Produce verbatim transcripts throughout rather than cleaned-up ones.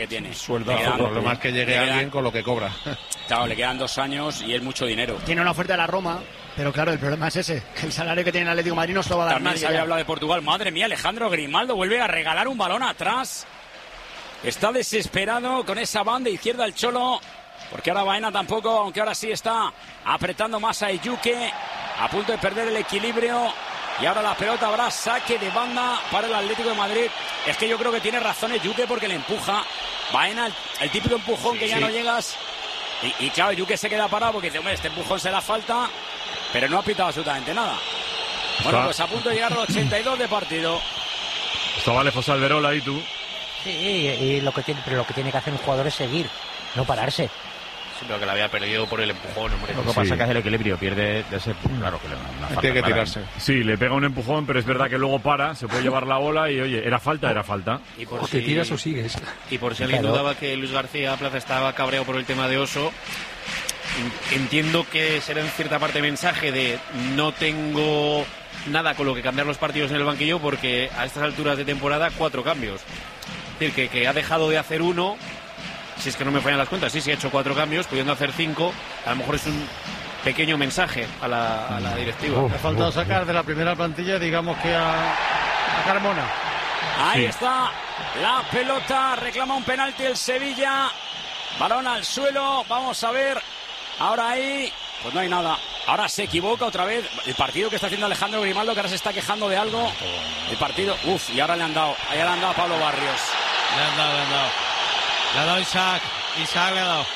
que tiene. Sueldazo, quedan, el problema es que llegue quedan, alguien con lo que cobra. Claro, le quedan dos años y es mucho dinero. Tiene una oferta de la Roma, pero claro, el problema es ese, que el salario que tiene el Atlético de Madrid no se lo va a dar También nadie. se había ya. hablado de Portugal. Madre mía, Alejandro Grimaldo vuelve a regalar un balón atrás. Está desesperado con esa banda izquierda el Cholo, porque ahora Baena tampoco, aunque ahora sí está apretando más a Eyuke, a punto de perder el equilibrio. Y ahora la pelota habrá saque de banda para el Atlético de Madrid. Es que yo creo que tiene razón Eyuke porque le empuja. Baena, el, el típico empujón sí, que ya sí. no llegas. Y, y claro, Eyuke se queda parado porque dice, hombre, este empujón se la falta, pero no ha pitado absolutamente nada. Bueno, pues a punto de llegar al ochenta y dos de partido. Estaba lejos Alberola ahí tú. Sí, y lo que tiene, pero lo que tiene que hacer un jugador es seguir, no pararse. Sí, pero que la había perdido por el empujón, hombre. Lo que sí. pasa es que es el equilibrio, pierde de ese... Claro que le una falta. Tiene que tirarse. Sí, le pega un empujón, pero es verdad que luego para, se puede llevar la bola y, oye, era falta, era falta. Y por o si, te tiras o sigues. Y por si alguien claro. dudaba que Luis García Plaza estaba cabreado por el tema de Oso, entiendo que será en cierta parte mensaje de no tengo nada con lo que cambiar los partidos en el banquillo, porque a estas alturas de temporada cuatro cambios. Es decir, que, que ha dejado de hacer uno, si es que no me fallan las cuentas, sí, sí ha hecho cuatro cambios, pudiendo hacer cinco, a lo mejor es un pequeño mensaje a la, a la directiva. Uh, Me ha faltado uh, sacar de la primera plantilla, digamos que a, a Carmona. Ahí sí. está la pelota, reclama un penalti el Sevilla, balón al suelo, vamos a ver, ahora ahí, pues no hay nada. Ahora se equivoca otra vez el partido que está haciendo Alejandro Grimaldo, que ahora se está quejando de algo. El partido, uff, y ahora le han dado, ahí le han dado a Pablo Barrios. Le han dado, le han dado. Le ha dado Isaac, Isaac le ha dado.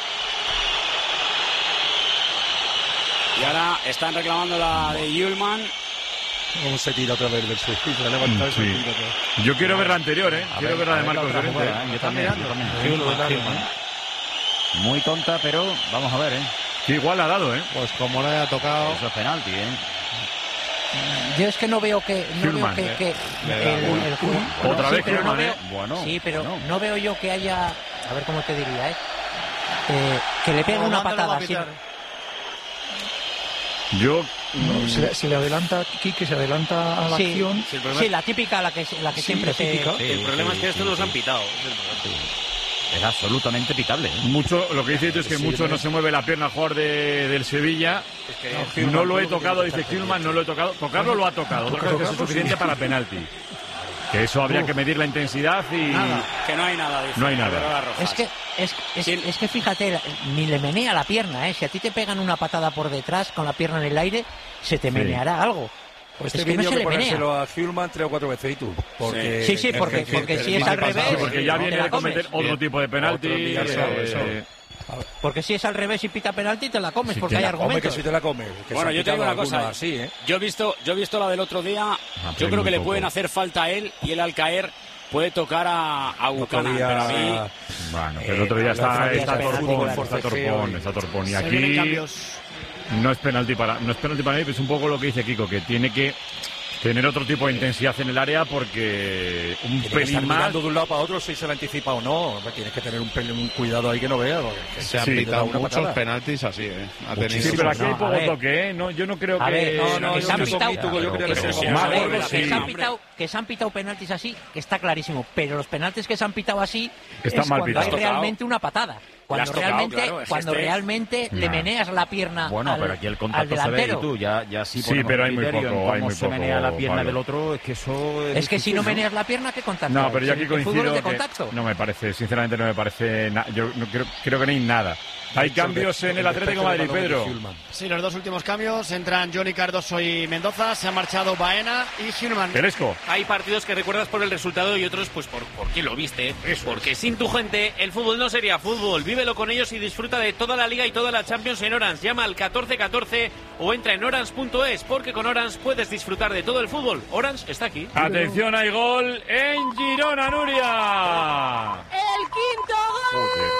Y ahora están reclamando la de Yulman. ¿Cómo se tira otra vez del surfista? Se ha levantado y se tira otra vez. Yo quiero ver la anterior, ¿eh? A quiero ver, ver la de a ver Marcos la otra Llorente. jugada, ¿eh? Yo también, yo también. Gilman, Gilman. Muy tonta, pero vamos a ver, ¿eh? Que igual la ha dado, ¿eh? Pues como no haya tocado. Eso es penalti, ¿eh? Yo es que no veo que no Hillman, veo que, que eh, el, el, el, Otra bueno, vez sí, pero Hillman, no ¿eh? veo, Bueno, sí, pero bueno. no veo yo que haya, a ver cómo te diría, ¿eh? eh que le pegue una patada así. Yo... No, se, le, se le adelanta Quique, se adelanta a la Sí, acción. Sí, el problema sí, es- la típica, la que, la que Sí, siempre la se... típica. Sí, el problema sí, es que esto sí, nos sí. han pitado. Es el problema. Es absolutamente pitable, ¿eh? Mucho, lo que dice tú es que Sí, mucho no. no se mueve la pierna al jugador de, del Sevilla. Es que No lo he tocado, dice Hillman, no lo he tocado. Tocarlo lo ha tocado, otra cosa es que es Tocarlo, suficiente sí. para penalti. Que eso habría que medir la intensidad y... Nada, que no hay nada, dice. No hay nada. Pero las rojas. Es que, es, es, Sí. es que fíjate, ni le menea la pierna, ¿eh? Si a ti te pegan una patada por detrás con la pierna en el aire, se te meneará algo. Pues Es este que no vídeo se que le menea. ponérselo a Hillman tres o cuatro veces y tú. Porque, Sí, sí, porque- es decir, porque que si el es al pasado, revés, Porque ya te viene la de cometer comes. otro tipo de penalti. Otro día, eso, eh, eso. Porque si es al revés y pita penalti, te la comes, Sí, porque que hay la Hombre, argumentos. que si te la comes. Que Bueno, se yo han te digo una quitado cosa. algunas así, ¿eh? Yo he visto, yo he visto la del otro día. pero Yo creo muy que le poco. pueden hacer falta a él y él al caer puede tocar a, a Otro Buchanan. día- Pero a mí Bueno, pero el otro día Eh, está, el otro día está es penalti, torpón, claro, está fue feo torpón, y- está torpón. Y Se vienen aquí cambios. no es penalti para, no es penalti para nadie, es un poco lo que dice Kiko, que tiene que tener otro tipo de intensidad en el área porque un Tiene que estar pelín más. mirando de un lado para otro si se la anticipa o no. Hombre, tienes que tener un, pelín, un cuidado ahí que no veas. porque es que Se han Sí, pitado te da una muchos patada. penaltis así, ¿eh? Ha tenido Sí, pero aquí hay No, a poco ver. toque, ¿eh? No, yo no creo A que. ver, No, no, que yo se han creo pitado, que Tuco, yo creo que pero sí, sí, a más ver, goles, que, sí. se han pitado, que se han pitado penaltis así, está clarísimo. Pero los penaltis que se han pitado así Están es mal cuando hay pitados. realmente una patada. Cuando has tocado, realmente, claro, es que cuando este- realmente le Nah. meneas la pierna Bueno, al, pero aquí el al contacto se ve y delantero. tú ya, ya sí Sí, ponemos pero hay muy criterio en poco, cómo hay muy se poco, menea la pierna Pablo. del otro, es que eso es Es que si difícil, no meneas la pierna, ¿qué contacto? No, pero yo hay? aquí El fútbol coincido es de que contacto. no me parece, sinceramente no me parece, na- yo no creo, creo que no hay nada. Hay cambios en el Atlético de Madrid, Pedro. Sí, los dos últimos cambios. Entran Johnny Cardoso y Mendoza. Se ha marchado Baena y Hillman. Telesco. Hay partidos que recuerdas por el resultado y otros pues por, por quién lo viste. Porque sin tu gente el fútbol no sería fútbol. Vívelo con ellos y disfruta de toda la Liga y toda la Champions en Orange. Llama al catorce catorce o entra en orange punto es porque con Orange puedes disfrutar de todo el fútbol. Orange está aquí. Atención, hay gol en Girona, Nuria. El quinto gol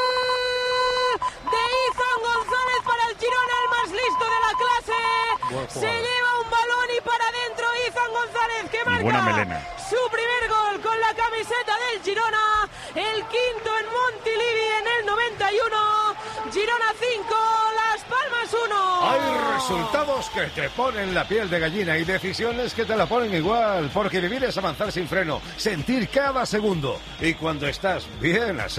de Izan González para el Girona, el más listo de la clase. Se lleva un balón y para adentro Izan González, que Y buena marca melena. su primer gol con la camiseta del Girona. El quinto en Montilivi en el noventa y uno. Girona cinco, Las Palmas uno. Hay resultados que te ponen la piel de gallina y decisiones que te la ponen igual, porque vivir es avanzar sin freno, sentir cada segundo. Y cuando estás bien,